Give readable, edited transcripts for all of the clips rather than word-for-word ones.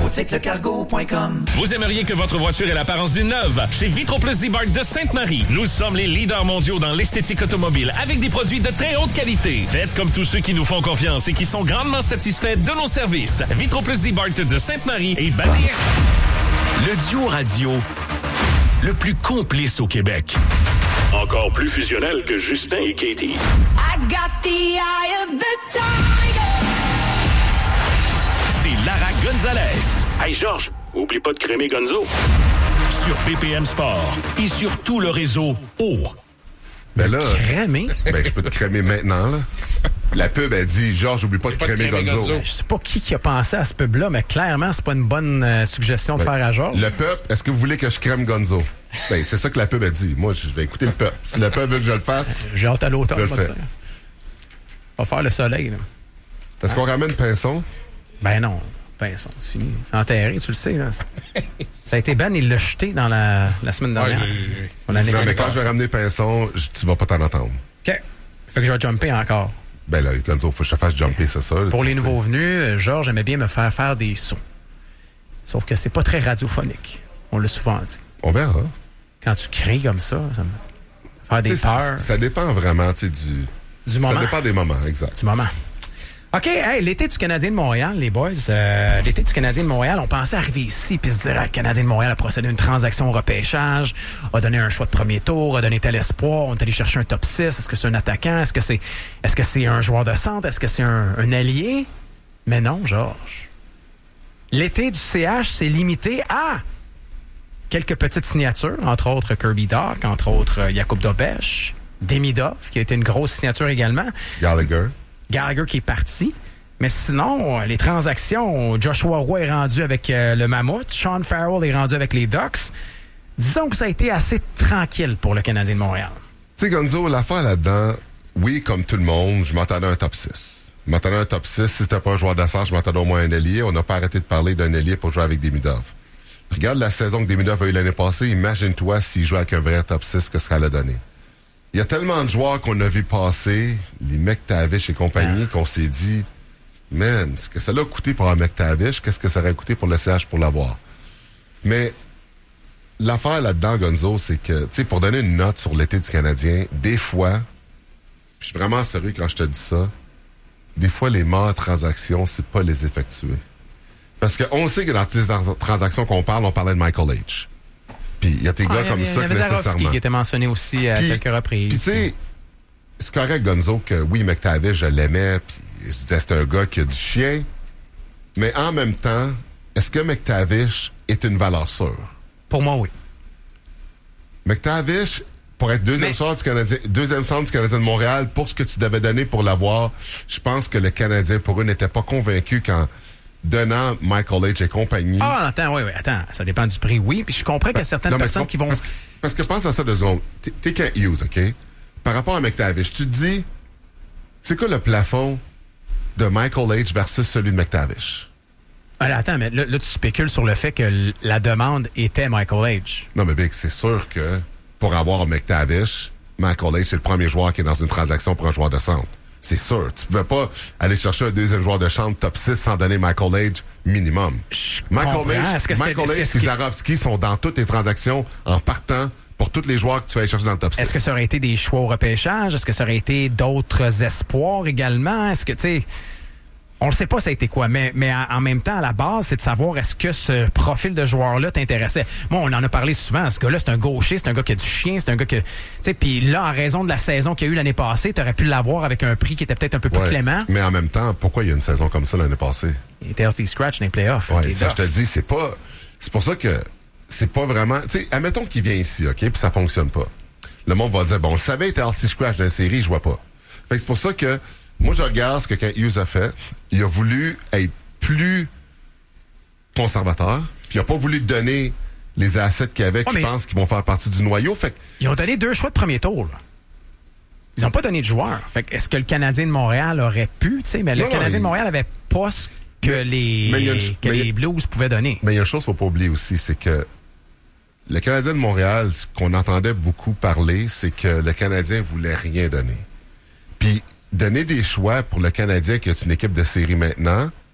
boutiquelecargo.com. Vous aimeriez que votre voiture ait l'apparence d'une neuve? Chez Vitroplus Z-Bart de Sainte-Marie, nous sommes les leaders mondiaux dans l'esthétique automobile avec des produits de très haute qualité. Faites comme tous ceux qui nous font confiance et qui sont grandement satisfaits de nos services. Vitroplus Z-Bart de Sainte-Marie et bâti. Le duo radio le plus complice au Québec. Encore plus fusionnel que Justin et Katie. I got the eye of the tiger. C'est Lara Gonzalez. Hey Georges, oublie pas de crémer Gonzo. Sur BPM Sport et sur tout le réseau O. Ben là, Crémer? Ben, je peux te crémer maintenant, là. La pub, elle dit, Georges, oublie pas de crémer Gonzo. Je sais pas qui a pensé à ce pub-là, mais clairement, c'est pas une bonne suggestion de faire à Georges. Le pub, est-ce que vous voulez que je crème Gonzo? Ben, c'est ça que la pub a dit. Moi, je vais écouter le pub. Si le pub veut que je le fasse, j'ai hâte à l'automne, je le fais. On va faire le soleil, là. Est-ce qu'on ramène Pinson? Ben non. Pinson, c'est fini. C'est enterré, tu le sais, là. Ça a été ban, il l'a jeté dans la semaine dernière. Non, mais quand je vais ramener Pinson, tu vas pas t'en entendre. OK. Fait que je vais jumper encore. Ben là, Gonzo, faut que je te fasse jumper, c'est ça. Pour les nouveaux venus, Georges aimait bien me faire des sauts. Sauf que c'est pas très radiophonique. On l'a souvent dit. On verra. Quand tu cries comme ça me faire des peurs. Ça dépend vraiment, tu sais, du moment. Ça dépend des moments, exact. Du moment. OK, hey, l'été du Canadien de Montréal, les boys. L'été du Canadien de Montréal, on pensait arriver ici puis se dire, le Canadien de Montréal a procédé à une transaction au repêchage, a donné un choix de premier tour, a donné tel espoir, on est allé chercher un top 6. Est-ce que c'est un attaquant? Est-ce que c'est un joueur de centre? Est-ce que c'est un allié? Mais non, Georges. L'été du CH s'est limité à quelques petites signatures, entre autres Kirby Dach, entre autres Jakub Dobeš, Demidov, qui a été une grosse signature également. Gallagher qui est parti. Mais sinon, les transactions, Joshua Roy est rendu avec le Mammouth, Sean Farrell est rendu avec les Ducks. Disons que ça a été assez tranquille pour le Canadien de Montréal. Tu sais, Gonzo, l'affaire là-dedans, oui, comme tout le monde, je m'attendais à un top 6. Je m'attendais à un top 6. Si c'était pas un joueur d'ascent, je m'attendais au moins à un ailier. On n'a pas arrêté de parler d'un ailier pour jouer avec Demidov. Regarde la saison que Demidov a eu l'année passée. Imagine-toi s'il jouait avec un vrai top 6, que ça allait donner. Il y a tellement de joueurs qu'on a vu passer, les McTavish et compagnie, qu'on s'est dit, man, ce que ça l'a coûté pour un McTavish, qu'est-ce que ça aurait coûté pour le CH pour l'avoir? Mais l'affaire là-dedans, Gonzo, c'est que, tu sais, pour donner une note sur l'été du Canadien, des fois, je suis vraiment sérieux quand je te dis ça, des fois, les meilleures transactions, c'est pas les effectuer. Parce qu'on sait que dans toutes les transactions qu'on parle, on parlait de Michael H. Puis il y a des gars comme ça que nécessairement. Qui était mentionné aussi à quelques reprises. Puis tu sais, c'est correct, Gonzo, que oui, McTavish, je l'aimais, puis je disais c'est un gars qui a du chien. Mais en même temps, est-ce que McTavish est une valeur sûre? Pour moi, oui. McTavish, pour être deuxième centre du Canadien de Montréal, pour ce que tu devais donner pour l'avoir, je pense que le Canadien, pour eux, n'était pas convaincu qu'en donnant Michael H. et compagnie. Ah, attends, oui, attends. Ça dépend du prix, oui. Puis je comprends qu'il y a certaines personnes qui vont. Parce que pense à ça 2 secondes. T'es Kent Hughes, OK? Par rapport à McTavish, tu te dis, c'est quoi le plafond de Michael H. versus celui de McTavish? Alors, attends, mais là, tu spécules sur le fait que la demande était Michael H. Non, mais Big, c'est sûr que pour avoir un McTavish, Michael H. c'est le premier joueur qui est dans une transaction pour un joueur de centre. C'est sûr. Tu ne peux pas aller chercher un deuxième joueur de chambre top 6 sans donner Michael H minimum. Michael H et Zarovski sont dans toutes les transactions en partant pour tous les joueurs que tu vas aller chercher dans le top 6. Est-ce que ça aurait été des choix au repêchage? Est-ce que ça aurait été d'autres espoirs également? Est-ce que, tu sais... On ne sait pas ça a été quoi, mais en même temps, à la base, c'est de savoir est-ce que ce profil de joueur-là t'intéressait. Moi, on en a parlé souvent. Ce gars-là, c'est un gaucher, c'est un gars qui a du chien, c'est un gars qui... Tu sais, puis là, en raison de la saison qu'il y a eu l'année passée, tu aurais pu l'avoir avec un prix qui était peut-être un peu plus clément. Mais en même temps, pourquoi il y a une saison comme ça l'année passée? Il était healthy scratch dans les playoffs. Ouais, ça, je te dis, c'est pas... C'est pour ça que c'est pas vraiment... Tu sais, admettons qu'il vient ici, OK, puis ça fonctionne pas. Le monde va dire, bon, on le savait, il était healthy scratch dans la série, je vois pas. Fait que c'est pour ça que moi, je regarde ce que Kent Hughes a fait. Il a voulu être plus conservateur. Puis il a pas voulu donner les assets qu'il avait qui pensent qu'ils vont faire partie du noyau. Fait que ils ont donné 2 choix de premier tour, là. Ils n'ont pas donné de joueurs. Fait que est-ce que le Canadien de Montréal aurait pu, tu sais, mais le Canadien de Montréal avait pas ce que les Blues pouvaient donner. Mais il y a une chose qu'il ne faut pas oublier aussi, c'est que le Canadien de Montréal, ce qu'on entendait beaucoup parler, c'est que le Canadien voulait rien donner. Puis donner des choix pour le Canadien qui est une équipe de série maintenant,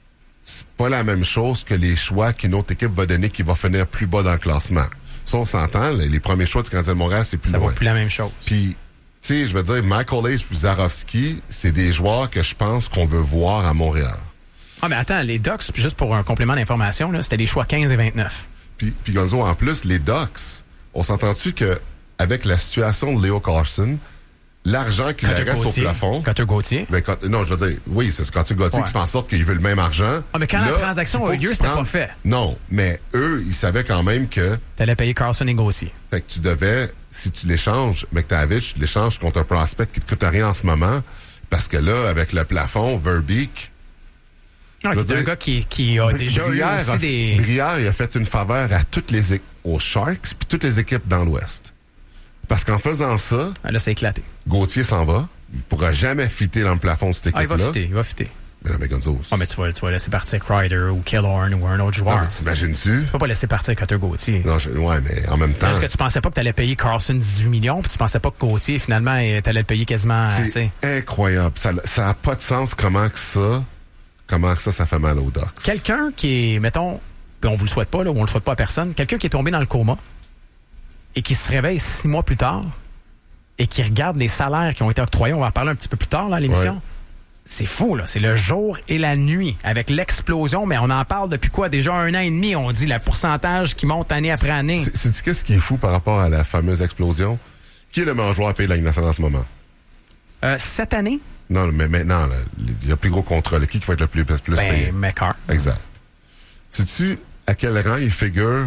c'est pas la même chose que les choix qu'une autre équipe va donner qui va finir plus bas dans le classement. Ça, on s'entend, les premiers choix du Canadien de Montréal, c'est plus Ça loin. vaut plus la même chose. Puis, tu sais, je veux dire, Michael Hayes puis Zarovski, c'est des joueurs que je pense qu'on veut voir à Montréal. Ah, mais attends, les Ducks, puis juste pour un complément d'information, là, c'était les choix 15 et 29. Puis Gonzo, en plus, les Ducks, on s'entend-tu que avec la situation de Leo Carlson, l'argent qui leur reste au plafond... Cutter Gauthier. Ben, non, je veux dire, oui, c'est ce Cutter Gauthier qui fait en sorte qu'il veut le même argent. Ah, mais quand la transaction a eu lieu, c'était pas fait. Non, mais eux, ils savaient quand même que... T'allais payer Carlson et Gauthier. Fait que tu devais, si tu l'échanges, McTavish, tu l'échanges contre un prospect qui te coûte rien en ce moment, parce que là, avec le plafond, Verbeek... Non, il y a un gars qui a déjà eu aussi des... Brière, il a fait une faveur à aux Sharks puis toutes les équipes dans l'Ouest. Parce qu'en faisant ça... Ah, là, c'est éclaté. Gauthier s'en va. Il ne pourra jamais fitter dans le plafond de cette équipe-là. Il va fitter. Mais non, mais Gonzo... Ah, mais tu vas laisser partir Kreider ou Killorn ou un autre joueur. Non, mais t'imagines-tu? Tu peux pas laisser partir Cutter Gauthier. Non, ouais, mais en même temps... Est-ce que tu pensais pas que tu allais payer Carlson 18 millions, puis tu pensais pas que Gauthier, finalement, tu allais le payer quasiment... C'est incroyable. Ça a pas de sens comment que ça fait mal aux Ducks. Quelqu'un qui est, mettons, puis on vous le souhaite pas, là, ou on le souhaite pas à personne, quelqu'un qui est tombé dans le coma et qui se réveille 6 mois plus tard et qui regarde les salaires qui ont été octroyés, on va en parler un petit peu plus tard là, à l'émission. Ouais. C'est fou, là. C'est le jour et la nuit avec l'explosion, mais on en parle depuis quoi? Déjà 1 an et demi, on dit, le pourcentage qui monte année après année. C'est qu'est-ce qui est fou par rapport à la fameuse explosion? Qui est le meilleur joueur à payer de la Ligue nationale en ce moment? Cette année? Non, mais maintenant, il y a le plus gros contrat. Qui va être le plus payé? McCarr. Exact. Sais-tu à quel rang il figure